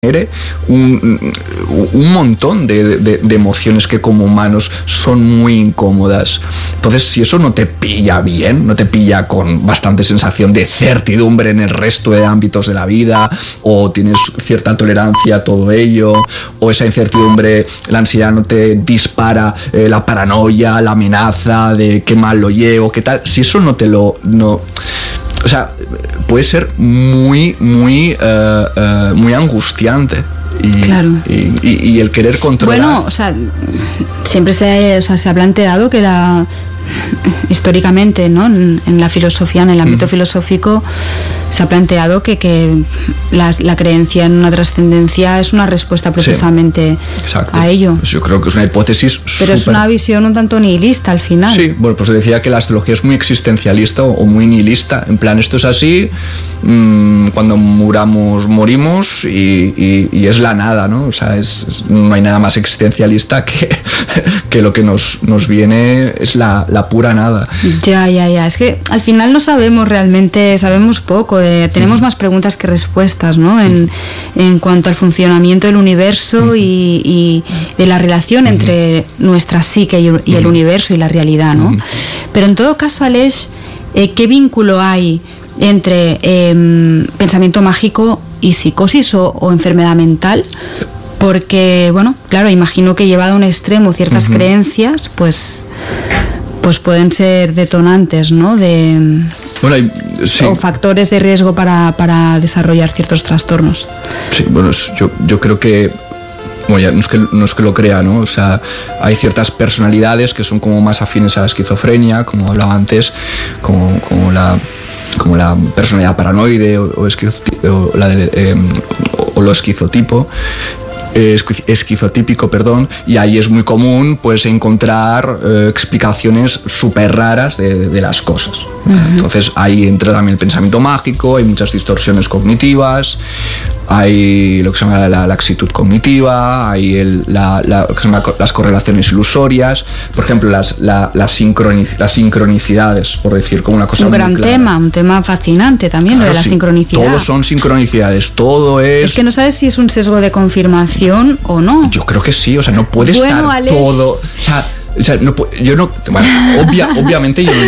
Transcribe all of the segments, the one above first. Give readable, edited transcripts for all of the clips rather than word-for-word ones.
un montón de emociones que como humanos son muy incómodas. Entonces, si eso no te pilla bien, no te pilla con bastante sensación de certidumbre en el resto de ámbitos de la vida, o tienes cierta tolerancia a todo ello, o esa incertidumbre, la ansiedad no te dispara la paranoia, la amenaza de qué mal lo llevo, qué tal, si eso no te lo... O sea, puede ser muy angustiante. Claro. Y el querer controlar... Bueno, o sea, siempre se ha planteado que era históricamente, ¿no? En la filosofía, en el ámbito filosófico, se ha planteado que la creencia en una trascendencia es una respuesta precisamente a ello. Pues yo creo que es una hipótesis pero es una visión un tanto nihilista al final. Sí, bueno, pues decía que la astrología es muy existencialista o muy nihilista. En plan, esto es así, cuando muramos, morimos y es la nada, ¿no? O sea, no hay nada más existencialista que lo que nos viene es la pura nada. Ya. Es que al final no sabemos realmente, sabemos poco. Tenemos más preguntas que respuestas, ¿no? En cuanto al funcionamiento del universo y de la relación entre nuestra psique y el universo y la realidad, ¿no? Pero en todo caso, Aleix, ¿qué vínculo hay entre pensamiento mágico y psicosis o enfermedad mental? Porque, bueno, claro, imagino que llevado a un extremo ciertas creencias, pues pueden ser detonantes, ¿no? Sí. O factores de riesgo para desarrollar ciertos trastornos. Sí, bueno, yo creo que, bueno, ya no es que lo crea, ¿no? O sea, hay ciertas personalidades que son como más afines a la esquizofrenia, como hablaba antes, como la personalidad paranoide o lo esquizotipo. Esquizotípico, perdón, y ahí es muy común pues encontrar explicaciones súper raras de las cosas. Entonces ahí entra también el pensamiento mágico, hay muchas distorsiones cognitivas, hay lo que se llama la laxitud cognitiva, hay lo que se llama las correlaciones ilusorias, por ejemplo las sincronicidades, por decir, como una cosa un muy gran clara. Un tema fascinante también, claro, lo de la sincronicidad. Todos son sincronicidades, todo es que no sabes si es un sesgo de confirmación o no. Yo creo que sí, o sea, no puede estar Aleix, todo, o sea, yo no, bueno, obviamente yo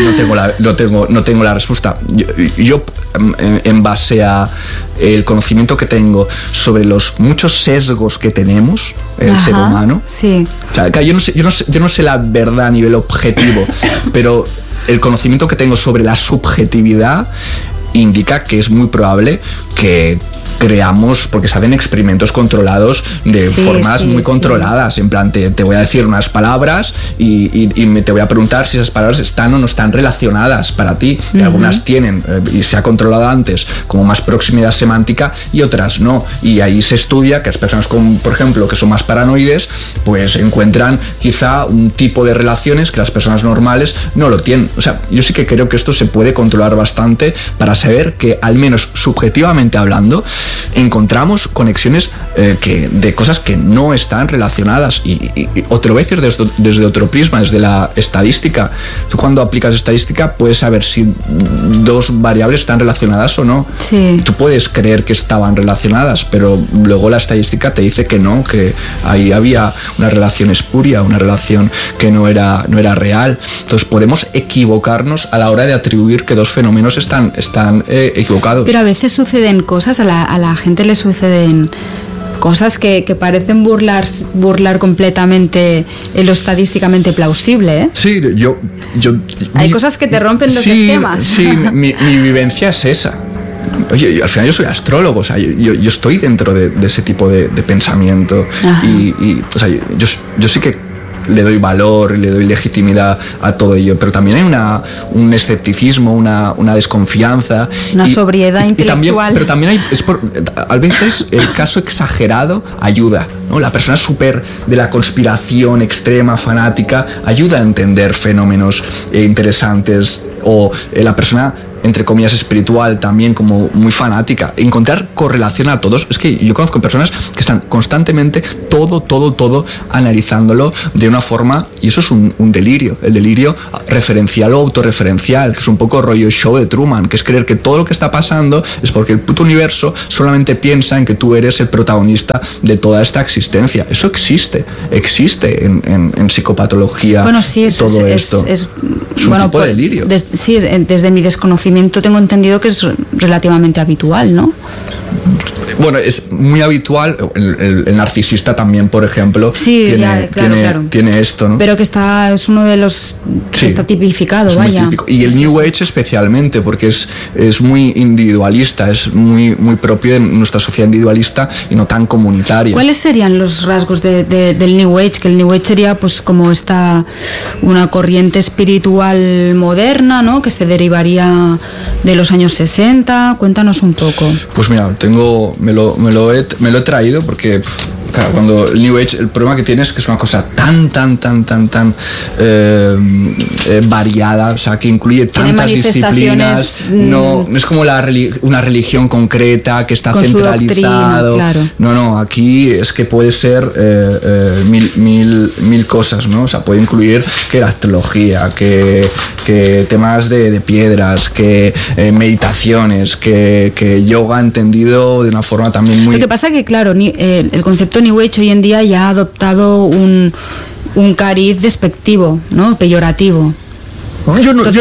no tengo la respuesta. Yo en base a el conocimiento que tengo sobre los muchos sesgos que tenemos el ser humano. Sí. O sea, yo no sé la verdad a nivel objetivo, pero el conocimiento que tengo sobre la subjetividad indica que es muy probable que creamos, porque se hacen experimentos controlados de formas muy controladas, en plan te voy a decir unas palabras y te voy a preguntar si esas palabras están o no están relacionadas para ti, que algunas tienen y se ha controlado antes como más proximidad semántica y otras no, y ahí se estudia que las personas por ejemplo que son más paranoides pues encuentran quizá un tipo de relaciones que las personas normales no lo tienen. O sea, yo sí que creo que esto se puede controlar bastante para saber que al menos subjetivamente hablando encontramos conexiones de cosas que no están relacionadas y te lo voy a decir desde otro prisma, desde la estadística. Tú cuando aplicas estadística puedes saber si dos variables están relacionadas o no. Sí. Tú puedes creer que estaban relacionadas, pero luego la estadística te dice que no, que ahí había una relación espuria, una relación que no era real. Entonces podemos equivocarnos a la hora de atribuir que dos fenómenos están equivocados. Pero a veces suceden cosas, a la gente le suceden cosas que parecen burlar completamente lo estadísticamente plausible, ¿eh? Sí, hay cosas que te rompen los esquemas. Sí, mi vivencia es esa. Oye, al final yo soy astrólogo, o sea, yo estoy dentro de ese tipo de pensamiento y o sea, yo sí que le doy valor, le doy legitimidad a todo ello, pero también hay un escepticismo, una desconfianza, una sobriedad intelectual. Pero también a veces el caso exagerado ayuda, ¿no? La persona súper de la conspiración extrema, fanática, ayuda a entender fenómenos interesantes, o la persona entre comillas, espiritual, también como muy fanática, encontrar correlación a todos. Es que yo conozco personas que están constantemente todo analizándolo de una forma, y eso es un delirio, el delirio referencial o autorreferencial, que es un poco rollo show de Truman, que es creer que todo lo que está pasando es porque el puto universo solamente piensa en que tú eres el protagonista de toda esta existencia. Eso existe en psicopatología. Bueno, sí, es un bueno, tipo de delirio. Desde mi desconocimiento tengo entendido que es relativamente habitual, ¿no? Bueno, es muy habitual. El narcisista también, por ejemplo, sí, claro. Tiene esto, ¿no? Pero que es uno de los que está tipificado, es vaya. Muy típico. Y el New Age especialmente, porque es muy individualista, es muy propio de nuestra sociedad individualista y no tan comunitaria. ¿Cuáles serían los rasgos del New Age? Que el New Age sería pues como una corriente espiritual moderna, ¿no? Que se derivaría de los años 60. Cuéntanos un poco. Pues mira, me lo he traído porque, claro, cuando el New Age, el problema que tiene es que es una cosa tan variada, o sea, que incluye tantas disciplinas, no es como una religión concreta que está con centralizado. Doctrina, claro. No, aquí es que puede ser mil cosas, ¿no? O sea, puede incluir que la astrología, que temas de piedras, que meditaciones, que yoga entendido de una forma también muy... Lo que pasa que, claro, el concepto New Age hoy en día ya ha adoptado un cariz despectivo, ¿no? Peyorativo. Yo no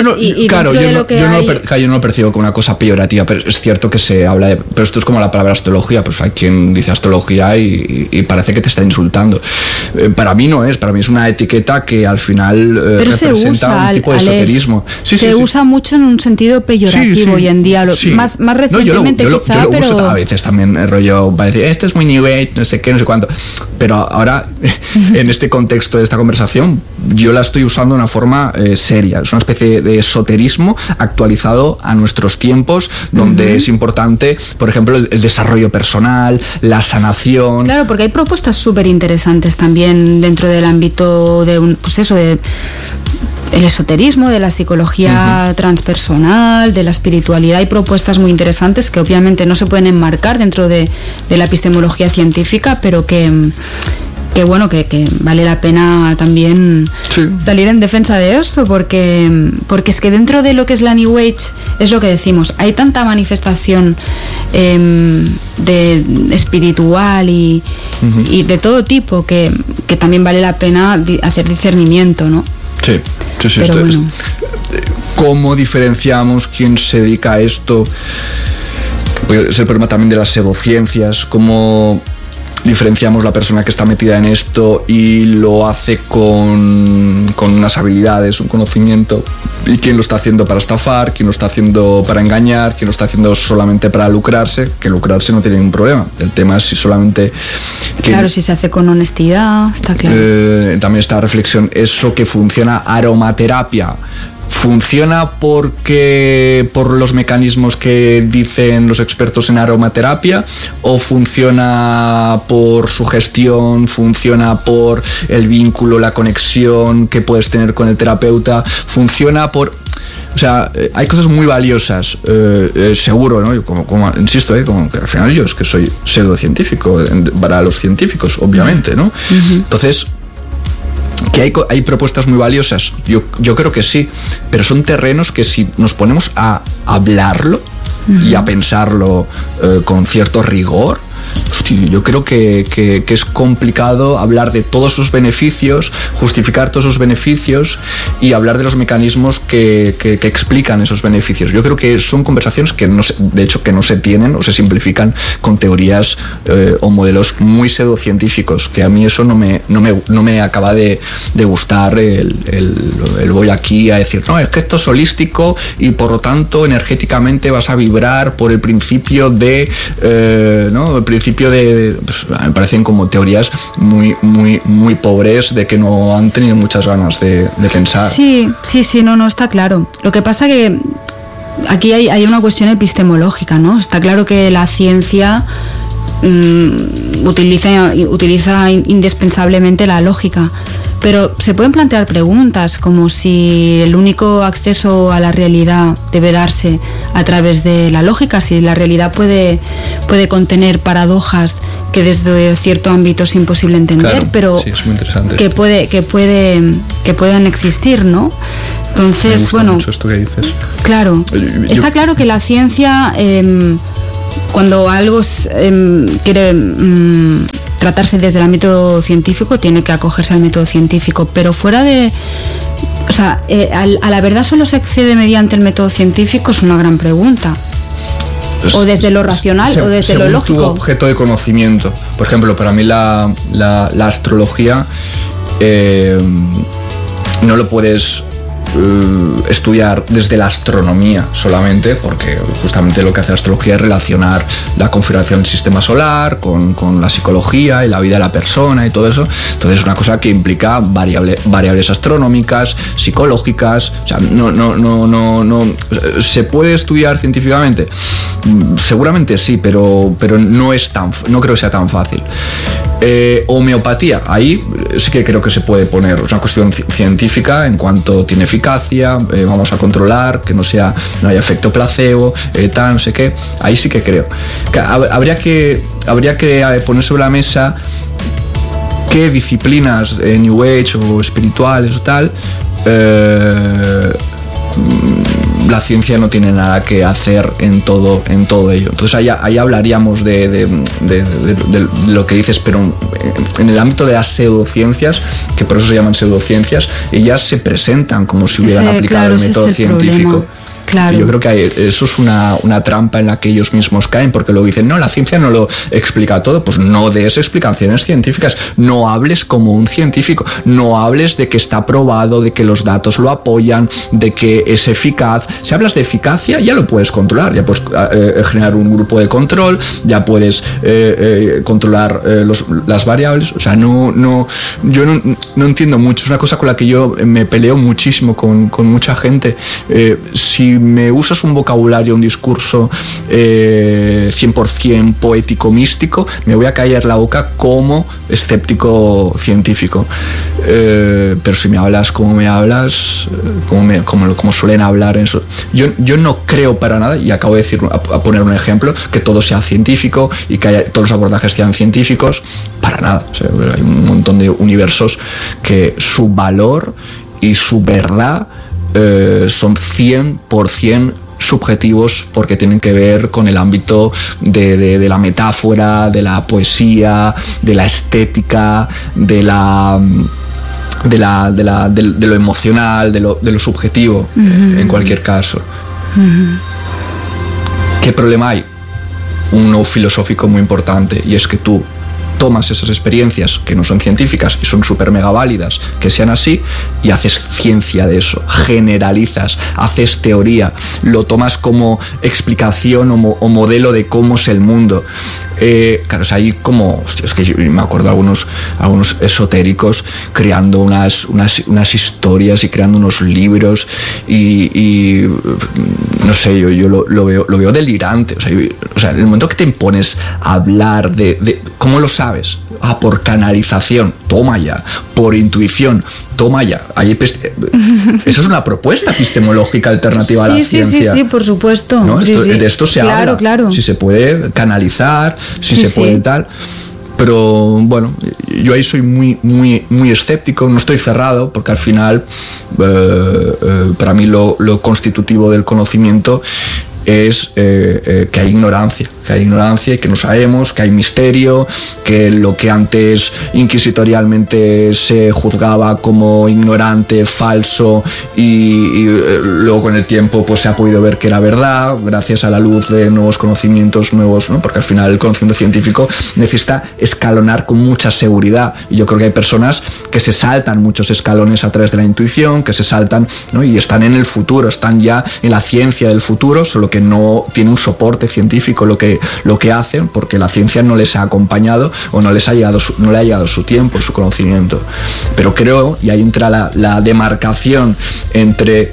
lo percibo como una cosa peyorativa, pero es cierto que se habla de... Pero esto es como la palabra astrología, pues hay quien dice astrología y parece que te está insultando. Para mí no es, para mí es una etiqueta que al final representa un tipo de esoterismo. Se usa mucho en un sentido peyorativo hoy en día, más recientemente quizá, pero... uso a veces también rollo para decir, este es muy New Age, no sé qué, no sé cuánto. Pero ahora, en este contexto de esta conversación, yo la estoy usando de una forma seria. Es una especie de esoterismo actualizado a nuestros tiempos, donde es importante, por ejemplo, el desarrollo personal, la sanación. Claro, porque hay propuestas súper interesantes también dentro del ámbito de el esoterismo, de la psicología transpersonal, de la espiritualidad. Hay propuestas muy interesantes que obviamente no se pueden enmarcar dentro de la epistemología científica, pero que vale la pena también salir en defensa de eso, porque es que dentro de lo que es la New Age, es lo que decimos, hay tanta manifestación de espiritual y de todo tipo que también vale la pena hacer discernimiento, ¿no? Sí. ¿Cómo diferenciamos quién se dedica a esto? Es el problema también de las pseudociencias, cómo diferenciamos la persona que está metida en esto y lo hace con unas habilidades, un conocimiento, y quién lo está haciendo para estafar, quién lo está haciendo para engañar, quién lo está haciendo solamente para lucrarse, que lucrarse no tiene ningún problema. El tema es si solamente... Claro, si se hace con honestidad, está claro. También esta reflexión, eso que funciona, aromaterapia, ¿funciona por los mecanismos que dicen los expertos en aromaterapia? ¿O funciona por sugestión? ¿Funciona por el vínculo, la conexión que puedes tener con el terapeuta? ¿Funciona por...? O sea, hay cosas muy valiosas, seguro, ¿no? Como insisto, como que al final yo es que soy pseudocientífico para los científicos, obviamente, ¿no? Entonces... ¿Que hay propuestas muy valiosas? Yo creo que sí, pero son terrenos que si nos ponemos a hablarlo y a pensarlo con cierto rigor, hostia, yo creo que es complicado hablar de todos sus beneficios, justificar todos sus beneficios y hablar de los mecanismos que explican esos beneficios. Yo creo que son conversaciones que no se tienen o se simplifican con teorías o modelos muy pseudocientíficos, que a mí eso no me acaba de gustar el voy aquí a decir, no, es que esto es holístico y por lo tanto energéticamente vas a vibrar por el principio de pues, me parecen como teorías muy pobres, de que no han tenido muchas ganas de pensar. Sí, no, está claro. Lo que pasa que aquí hay una cuestión epistemológica, ¿no? Está claro que la ciencia utiliza indispensablemente la lógica, Pero se pueden plantear preguntas como si el único acceso a la realidad debe darse a través de la lógica, si la realidad puede contener paradojas que desde cierto ámbito es imposible entender, claro, pero sí, es muy interesante que puedan existir, ¿no? Entonces, me gusta bueno, mucho esto que dices. Claro, está claro que la ciencia, cuando algo quiere tratarse desde el ámbito científico, tiene que acogerse al método científico, pero fuera de... O sea, ¿a la verdad solo se accede mediante el método científico? Es una gran pregunta. O desde lo racional o desde lo lógico. Tu objeto de conocimiento. Por ejemplo, para mí la astrología no lo puedes estudiar desde la astronomía solamente, porque justamente lo que hace la astrología es relacionar la configuración del sistema solar con la psicología y la vida de la persona y todo eso. Entonces es una cosa que implica variables astronómicas, psicológicas. O sea, no se puede estudiar científicamente, seguramente sí, pero no creo que sea tan fácil. Homeopatía, ahí sí que creo que se puede poner, es una cuestión científica en cuanto tiene eficacia, vamos a controlar que no haya efecto placebo, tal, no sé qué. Ahí sí que creo que habría que poner sobre la mesa qué disciplinas New Age o espirituales o tal la ciencia no tiene nada que hacer en todo ello. Entonces ahí hablaríamos de lo que dices, pero en el ámbito de las pseudociencias, que por eso se llaman pseudociencias, ellas se presentan como si hubieran aplicado el método científico. Problema. Claro. Y yo creo que eso es una trampa en la que ellos mismos caen, porque luego dicen, no, la ciencia no lo explica todo. Pues no des explicaciones científicas, no hables como un científico, no hables de que está probado, de que los datos lo apoyan, de que es eficaz. Si hablas de eficacia, ya lo puedes controlar, ya puedes generar un grupo de control, ya puedes controlar las variables. O sea, yo no entiendo mucho, es una cosa con la que yo me peleo muchísimo con mucha gente. Si me usas un vocabulario, un discurso 100% poético, místico, me voy a callar la boca como escéptico científico. Pero si me hablas como me hablas, como suelen hablar en eso, yo no creo para nada, y acabo de decir, a poner un ejemplo, que todo sea científico y que todos los abordajes sean científicos, para nada. O sea, hay un montón de universos que su valor y su verdad son 100% subjetivos, porque tienen que ver con el ámbito de la metáfora, de la poesía, de la estética, de lo emocional, de lo subjetivo, en cualquier caso. ¿Qué problema hay? Uno filosófico muy importante, y es que tú tomas esas experiencias que no son científicas y son súper mega válidas, que sean así, y haces ciencia de eso, generalizas, haces teoría, lo tomas como explicación o modelo de cómo es el mundo. Claro, es ahí como, hostia, es que yo me acuerdo algunos esotéricos creando unas historias y creando unos libros y no sé, yo lo veo delirante. O sea, en el momento que te pones a hablar de ¿cómo lo sabes? Por canalización, toma ya. Por intuición, toma ya. Eso es una propuesta epistemológica alternativa a la ciencia. Sí, por supuesto. ¿No? Sí. De esto se habla. Claro. Si se puede canalizar, si se puede tal. Pero bueno, yo ahí soy muy, muy, muy escéptico, no estoy cerrado, porque al final, para mí lo constitutivo del conocimiento es que hay ignorancia y que no sabemos, que hay misterio, que lo que antes inquisitorialmente se juzgaba como ignorante, falso, y luego con el tiempo pues se ha podido ver que era verdad gracias a la luz de nuevos conocimientos nuevos, ¿no? Porque al final el conocimiento científico necesita escalonar con mucha seguridad, y yo creo que hay personas que se saltan muchos escalones a través de la intuición, que se saltan, ¿no? Y están en el futuro, están ya en la ciencia del futuro, solo que no tiene un soporte científico lo que hacen, porque la ciencia no les ha acompañado o no le ha llegado su tiempo, su conocimiento. Pero creo, y ahí entra la demarcación entre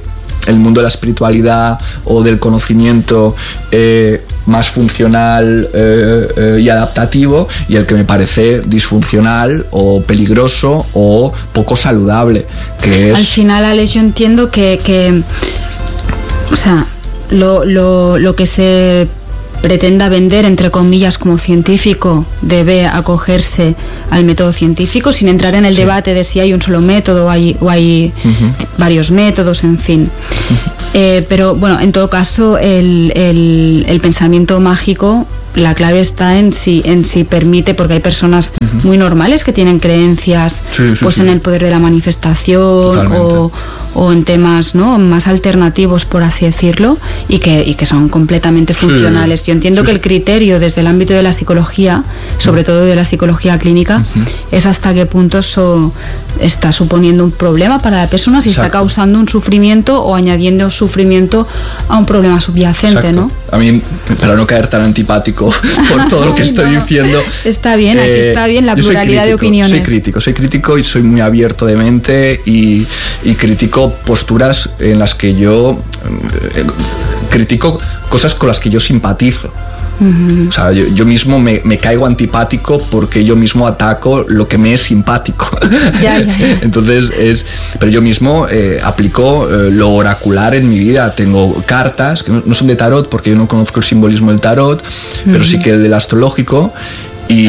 el mundo de la espiritualidad o del conocimiento más funcional y adaptativo, y el que me parece disfuncional o peligroso o poco saludable, que es... Al final, Alex, yo entiendo que o sea, lo que se pretenda vender, entre comillas, como científico, debe acogerse al método científico, sin entrar en el debate de si hay un solo método o hay varios métodos, en fin. Pero bueno, en todo caso, el pensamiento mágico, la clave está en si permite, porque hay personas muy normales que tienen creencias en el poder de la manifestación o en temas, ¿no?, más alternativos, por así decirlo, y que son completamente funcionales. Yo entiendo que el criterio desde el ámbito de la psicología, sobre todo de la psicología clínica, es hasta qué punto eso está suponiendo un problema para la persona, si está causando un sufrimiento o añadiendo sufrimiento a un problema subyacente, ¿no? A mí, para no caer tan antipático por todo lo que estoy diciendo... Está bien, aquí está bien la pluralidad de opiniones. Soy crítico y soy muy abierto de mente y critico posturas en las que yo... critico cosas con las que yo simpatizo. O sea, yo mismo me caigo antipático porque yo mismo ataco lo que me es simpático. Ya. Entonces pero yo mismo aplico lo oracular en mi vida. Tengo cartas que no son de tarot, porque yo no conozco el simbolismo del tarot, pero sí que el del astrológico, y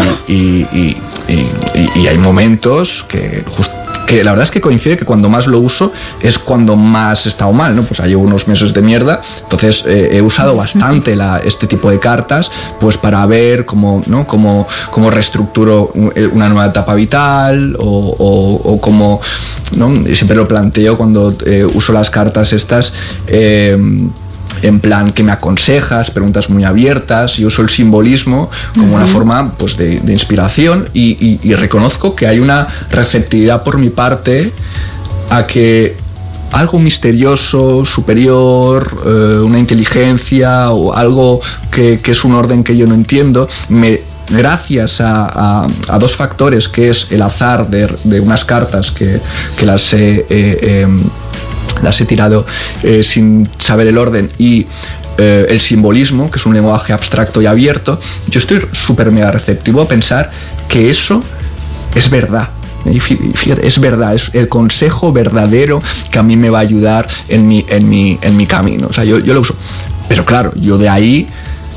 hay momentos que la verdad es que coincide que cuando más lo uso es cuando más he estado mal, ¿no? Pues llevo unos meses de mierda, entonces he usado bastante este tipo de cartas, pues para ver cómo cómo reestructuro una nueva etapa vital o cómo, ¿no? Siempre lo planteo cuando uso las cartas estas, en plan, ¿qué me aconsejas? Preguntas muy abiertas, y uso el simbolismo como una forma, pues, de inspiración, y reconozco que hay una receptividad por mi parte a que algo misterioso, superior, una inteligencia o algo que es un orden que yo no entiendo, gracias a dos factores, que es el azar de unas cartas que las he tirado sin saber el orden, y el simbolismo, que es un lenguaje abstracto y abierto, yo estoy súper mega receptivo a pensar que eso es verdad. Y fíjate, es verdad, es el consejo verdadero que a mí me va a ayudar en mi camino. O sea, yo lo uso. Pero claro, yo de ahí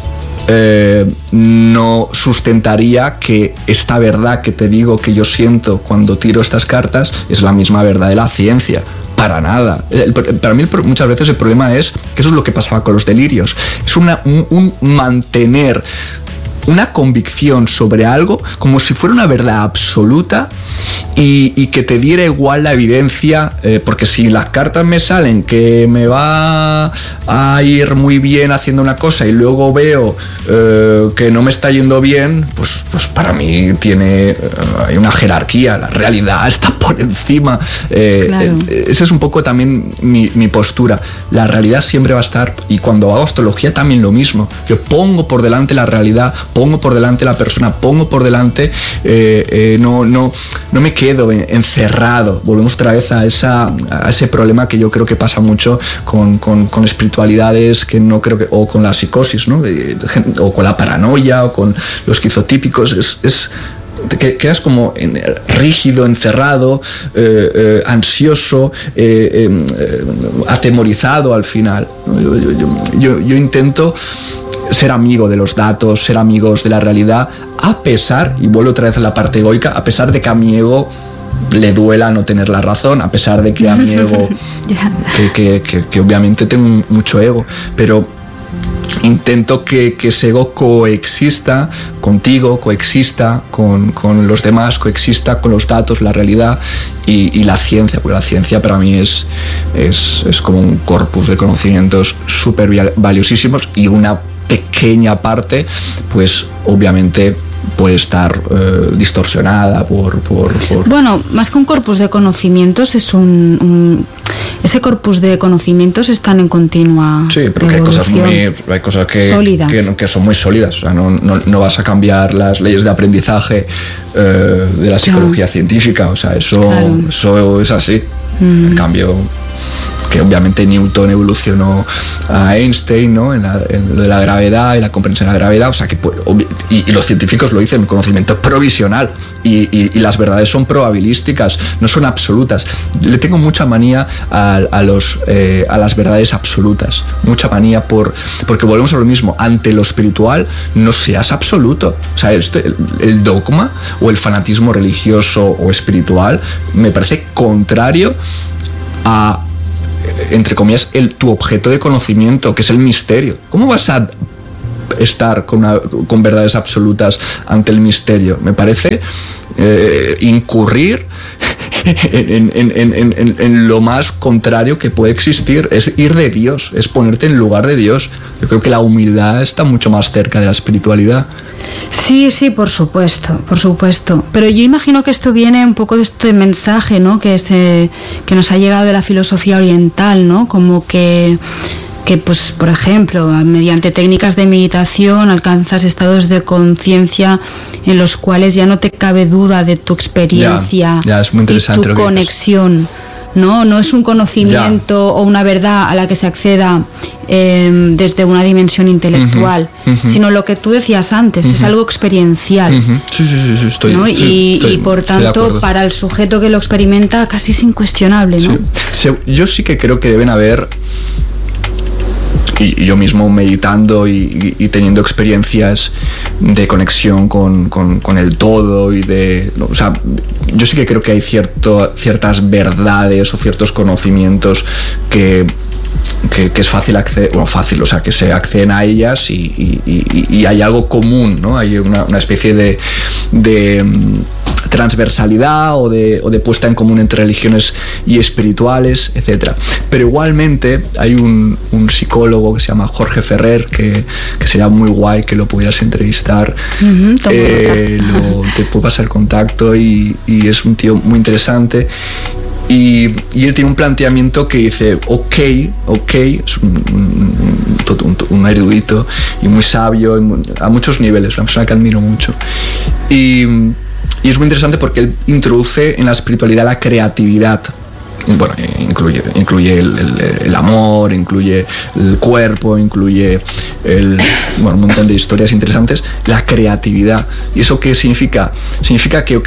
no sustentaría que esta verdad que te digo que yo siento cuando tiro estas cartas es la misma verdad de la ciencia. Para nada. Para mí muchas veces el problema es que eso es lo que pasaba con los delirios. Es un mantener una convicción sobre algo como si fuera una verdad absoluta, y que te diera igual la evidencia, porque si las cartas me salen que me va a ir muy bien haciendo una cosa y luego veo que no me está yendo bien, pues para mí hay una jerarquía, la realidad está por encima. Claro. Esa es un poco también mi postura. La realidad siempre va a estar, y cuando hago astrología también lo mismo. Yo pongo por delante la realidad, pongo por delante la persona, pongo por delante, no me quedo encerrado. Volvemos otra vez a ese problema que yo creo que pasa mucho con espiritualidades que no creo que, o con la psicosis, ¿no? O con la paranoia, o con los esquizotípicos. Te quedas como rígido, encerrado, ansioso, atemorizado al final. Yo intento ser amigo de los datos, ser amigos de la realidad, a pesar, y vuelvo otra vez a la parte egoica, a pesar de que a mi ego le duela no tener la razón, a pesar de que a mi ego, que obviamente tengo mucho ego, pero intento que ese ego coexista contigo, coexista con los demás, coexista con los datos, la realidad y la ciencia, porque la ciencia para mí es como un corpus de conocimientos súper valiosísimos, y una pequeña parte, pues obviamente puede estar distorsionada por... Bueno, más que un corpus de conocimientos, es ese corpus de conocimientos están en continua pero hay cosas que son muy sólidas. O sea, no vas a cambiar las leyes de aprendizaje de la psicología científica. O sea, eso es así. En cambio, que obviamente Newton evolucionó a Einstein, ¿no? en lo de la gravedad y la comprensión de la gravedad, o sea que y los científicos lo dicen, conocimiento provisional y las verdades son probabilísticas, no son absolutas. Le tengo mucha manía a las verdades absolutas, mucha manía porque volvemos a lo mismo, ante lo espiritual no seas absoluto, o sea, el dogma o el fanatismo religioso o espiritual me parece contrario a, entre comillas, tu objeto de conocimiento, que es el misterio. ¿Cómo vas a estar con verdades absolutas ante el misterio? Me parece incurrir en lo más contrario que puede existir. Es ir de Dios, es ponerte en lugar de Dios. Yo creo que la humildad está mucho más cerca de la espiritualidad. Sí, por supuesto. Pero yo imagino que esto viene un poco de este mensaje, ¿no? Que nos ha llegado de la filosofía oriental, ¿no? Como que pues, por ejemplo, mediante técnicas de meditación alcanzas estados de conciencia en los cuales ya no te cabe duda de tu experiencia ya, es muy interesante y tu conexión. No es un conocimiento o una verdad a la que se acceda desde una dimensión intelectual, sino lo que tú decías antes, es algo experiencial. Sí, estoy, ¿no? estoy y por tanto, para el sujeto que lo experimenta, casi es incuestionable, ¿no? Sí. Yo sí que creo que deben haber, y yo mismo meditando y teniendo experiencias de conexión con el todo o sea, yo sí que creo que hay ciertas verdades o ciertos conocimientos que es fácil acceder, o sea, que se acceden a ellas y hay algo común, ¿no? Hay una especie de transversalidad o de puesta en común entre religiones y espirituales, etcétera. Pero igualmente hay un psicólogo que se llama Jorge Ferrer, que sería muy guay que lo pudieras entrevistar. Te puedo pasar el contacto y es un tío muy interesante. Y él tiene un planteamiento que dice, ok, es un erudito y muy sabio a muchos niveles, una persona que admiro mucho. Y es muy interesante porque él introduce en la espiritualidad la creatividad. Bueno, incluye el amor, incluye el cuerpo, incluye un montón de historias interesantes. La creatividad. ¿Y eso qué significa? Significa que, ok,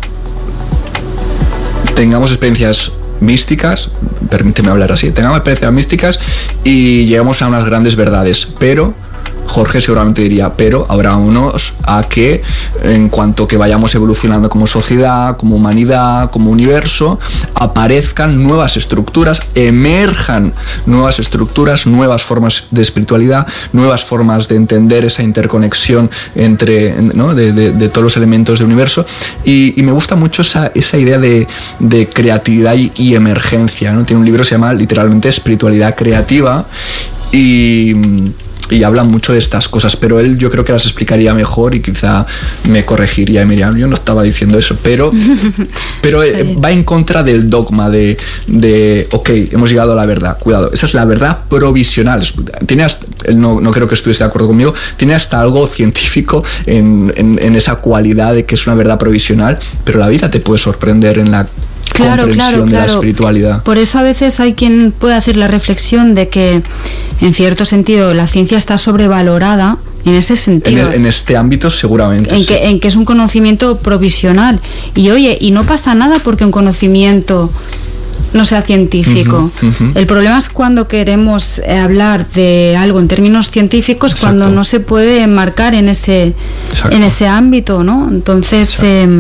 tengamos experiencias místicas, permíteme hablar así, tengamos experiencias místicas y llegamos a unas grandes verdades, pero Jorge seguramente diría, pero habrá unos a que en cuanto que vayamos evolucionando como sociedad, como humanidad, como universo, aparezcan nuevas estructuras, emerjan nuevas estructuras, nuevas formas de espiritualidad, nuevas formas de entender esa interconexión ¿no? de todos los elementos del universo. Y me gusta mucho esa idea de creatividad y emergencia, ¿no? Tiene un libro que se llama literalmente Espiritualidad Creativa y habla mucho de estas cosas, pero él yo creo que las explicaría mejor y quizá me corregiría y me diría, yo no estaba diciendo eso, pero va en contra del dogma de ok, hemos llegado a la verdad, cuidado, esa es la verdad provisional. Él no creo que estuviese de acuerdo conmigo, tiene hasta algo científico en esa cualidad de que es una verdad provisional, pero la vida te puede sorprender en la comprensión de la espiritualidad. Por eso a veces hay quien puede hacer la reflexión de que en cierto sentido la ciencia está sobrevalorada en ese sentido. En este ámbito seguramente. En que es un conocimiento provisional. Y oye, y no pasa nada porque un conocimiento no sea científico. El problema es cuando queremos hablar de algo en términos científicos. Exacto. Cuando no se puede enmarcar en ese ámbito, ¿no? Entonces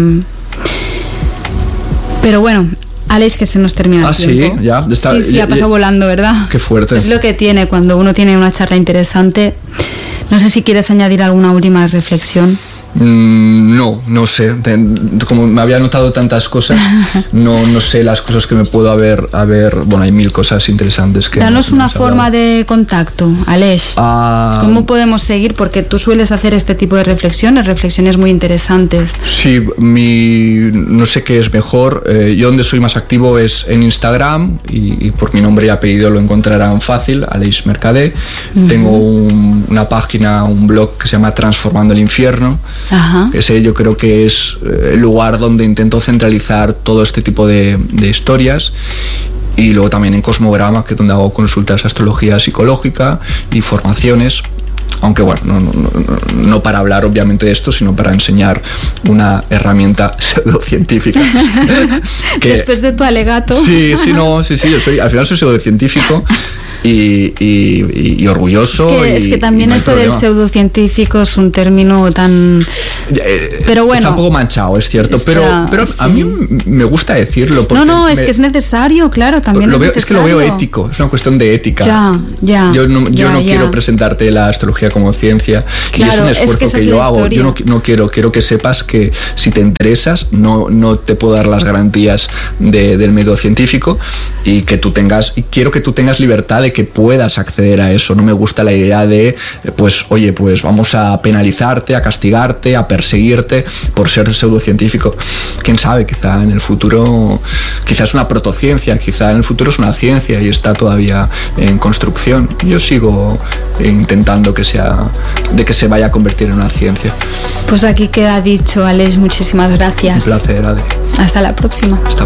pero bueno, Alex, que se nos termina el tiempo. Sí, ya. Sí, ha pasado volando, ¿verdad? Qué fuerte. Es lo que tiene cuando uno tiene una charla interesante. No sé si quieres añadir alguna última reflexión. No sé. Como me había notado tantas cosas, no sé las cosas que me puedo haber. Bueno, hay 1000 cosas interesantes que. Danos una forma de contacto, Aleix. ¿Cómo podemos seguir? Porque tú sueles hacer este tipo de reflexiones muy interesantes. Sí, no sé qué es mejor. Yo donde soy más activo es en Instagram y por mi nombre y apellido lo encontrarán fácil, Aleix Mercadé. Tengo una página, un blog que se llama Transformando el Infierno. Ajá. Ese yo creo que es el lugar donde intento centralizar todo este tipo de historias Y luego también en Cosmograma, que es donde hago consultas de astrología psicológica y formaciones. Aunque bueno, no para hablar obviamente de esto, sino para enseñar una herramienta pseudocientífica. Que después de tu alegato. Sí, al final soy pseudocientífico y orgulloso. Es que también eso del pseudocientífico es un término tan... Pero bueno, está un poco manchado, es cierto, pero sí. A mí me gusta decirlo. Es que es necesario, claro, también es que lo veo ético, es una cuestión de ética. Yo no quiero presentarte la astrología como ciencia, claro, y es un esfuerzo que yo hago. Yo no quiero que sepas que si te interesas, no te puedo dar las garantías del método científico, y quiero que tú tengas libertad de que puedas acceder a eso. No me gusta la idea de, pues vamos a penalizarte, a castigarte, a perseguirte por ser pseudocientífico. Quién sabe, quizá en el futuro, quizá es una protociencia, quizá en el futuro es una ciencia y está todavía en construcción. Yo sigo intentando que se vaya a convertir en una ciencia. Pues aquí queda dicho, Alex, muchísimas gracias. Un placer, Ade. Hasta la próxima. Hasta